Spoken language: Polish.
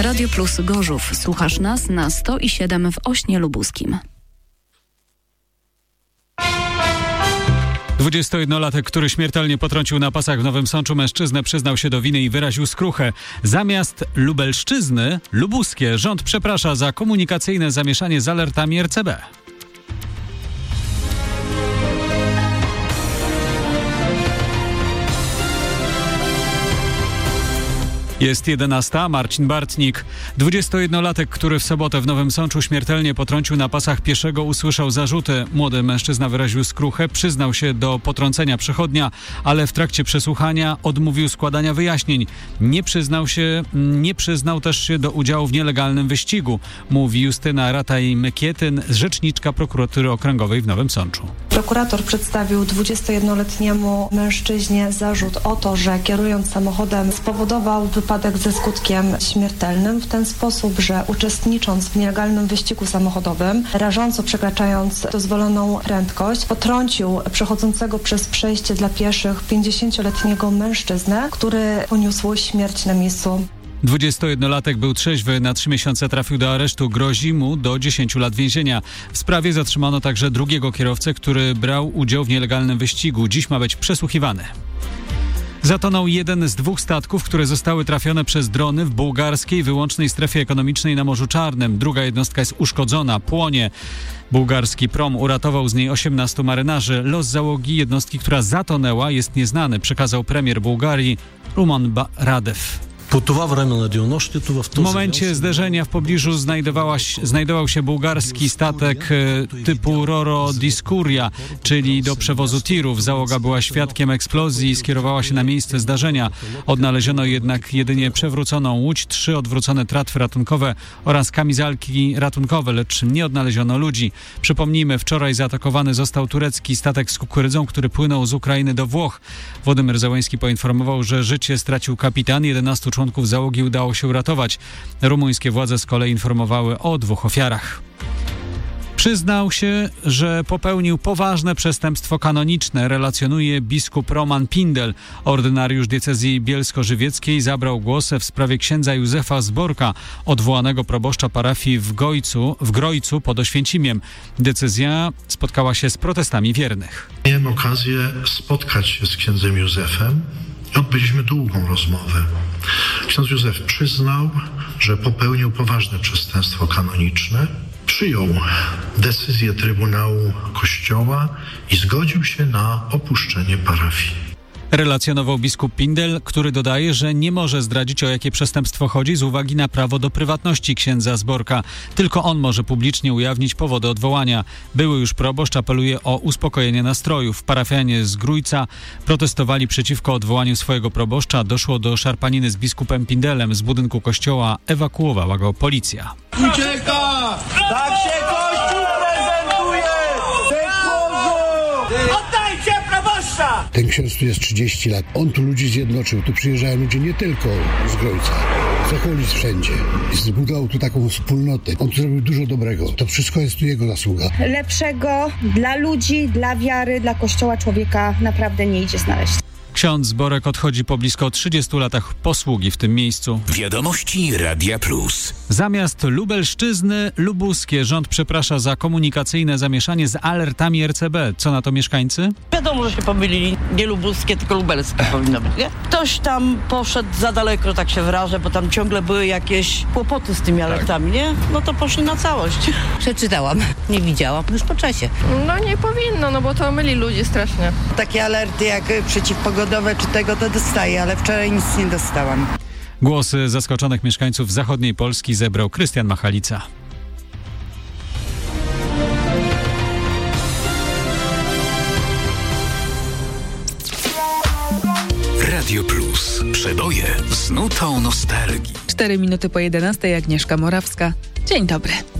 Radio Plus Gorzów. Słuchasz nas na 107 w Ośnie Lubuskim. 21-latek, który śmiertelnie potrącił na pasach w Nowym Sączu mężczyznę, przyznał się do winy i wyraził skruchę. Zamiast Lubelszczyzny, lubuskie. Rząd przeprasza za komunikacyjne zamieszanie z alertami RCB. Jest 11. Marcin Bartnik. 21-latek, który w sobotę w Nowym Sączu śmiertelnie potrącił na pasach pieszego, usłyszał zarzuty. Młody mężczyzna wyraził skruchę, przyznał się do potrącenia przechodnia, ale w trakcie przesłuchania odmówił składania wyjaśnień. Nie przyznał też się do udziału w nielegalnym wyścigu, mówi Justyna Rataj-Mykietyn, rzeczniczka prokuratury okręgowej w Nowym Sączu. Prokurator przedstawił 21-letniemu mężczyźnie zarzut o to, że kierując samochodem spowodował wypadek ze skutkiem śmiertelnym w ten sposób, że uczestnicząc w nielegalnym wyścigu samochodowym, rażąco przekraczając dozwoloną prędkość, potrącił przechodzącego przez przejście dla pieszych 50-letniego mężczyznę, który poniósł śmierć na miejscu. 21-latek był trzeźwy, na 3 miesiące trafił do aresztu, grozi mu do 10 lat więzienia. W sprawie zatrzymano także drugiego kierowcę, który brał udział w nielegalnym wyścigu. Dziś ma być przesłuchiwany. Zatonął jeden z 2 statków, które zostały trafione przez drony w bułgarskiej wyłącznej strefie ekonomicznej na Morzu Czarnym. Druga jednostka jest uszkodzona, płonie. Bułgarski prom uratował z niej 18 marynarzy. Los załogi jednostki, która zatonęła, jest nieznany, przekazał premier Bułgarii Ruman Radev. W momencie zderzenia w pobliżu znajdował się bułgarski statek typu Roro Diskuria, czyli do przewozu tirów. Załoga była świadkiem eksplozji i skierowała się na miejsce zdarzenia. Odnaleziono jednak jedynie przewróconą łódź, 3 odwrócone tratwy ratunkowe oraz kamizelki ratunkowe, lecz nie odnaleziono ludzi. Przypomnijmy, wczoraj zaatakowany został turecki statek z kukurydzą, który płynął z Ukrainy do Włoch. Władimir Zełenski poinformował, że życie stracił kapitan, 11 członków załogi udało się uratować. Rumuńskie władze z kolei informowały o 2 ofiarach. Przyznał się, że popełnił poważne przestępstwo kanoniczne, relacjonuje biskup Roman Pindel. Ordynariusz diecezji bielsko-żywieckiej zabrał głos w sprawie księdza Józefa Zborka, odwołanego proboszcza parafii w Grojcu pod Oświęcimiem. Decyzja spotkała się z protestami wiernych. Miałem okazję spotkać się z księdzem Józefem i odbyliśmy długą rozmowę. Ksiądz Józef przyznał, że popełnił poważne przestępstwo kanoniczne, przyjął decyzję Trybunału Kościoła i zgodził się na opuszczenie parafii. Relacjonował biskup Pindel, który dodaje, że nie może zdradzić, o jakie przestępstwo chodzi z uwagi na prawo do prywatności księdza Zborka. Tylko on może publicznie ujawnić powody odwołania. Były już proboszcz apeluje o uspokojenie nastrojów. Parafianie z Grójca protestowali przeciwko odwołaniu swojego proboszcza. Doszło do szarpaniny z biskupem Pindelem. Z budynku kościoła ewakuowała go policja. Ucieka! Tak się Kościół prezentuje! Oddajcie proboszcza! Ten ksiądz tu jest 30 lat. On tu ludzi zjednoczył. Tu przyjeżdżają ludzie nie tylko z Grojca, z okolic wszędzie. Zbudował tu taką wspólnotę. On tu zrobił dużo dobrego. To wszystko jest tu jego zasługa. Lepszego dla ludzi, dla wiary, dla Kościoła człowieka naprawdę nie idzie znaleźć. Ksiądz Zborek odchodzi po blisko 30 latach posługi w tym miejscu. Wiadomości Radia Plus. Zamiast Lubelszczyzny, lubuskie. Rząd przeprasza za komunikacyjne zamieszanie z alertami RCB. Co na to mieszkańcy? Wiadomo, że się pomylili. Nie lubuskie, tylko lubelskie powinno być, nie? Ktoś tam poszedł za daleko, tak się wyrażę, bo tam ciągle były jakieś kłopoty z tymi alertami, nie? No to poszli na całość. Przeczytałam, nie widziałam, już po czasie. No nie powinno, no bo to myli ludzi strasznie. Takie alerty jak przeciwpogodowe czy tego to dostaję, ale wczoraj nic nie dostałam. Głosy zaskoczonych mieszkańców zachodniej Polski zebrał Krystian Machalica. Radio Plus. Przeboje z nutą nostalgii. 4 minuty po 11:00, Agnieszka Morawska. Dzień dobry.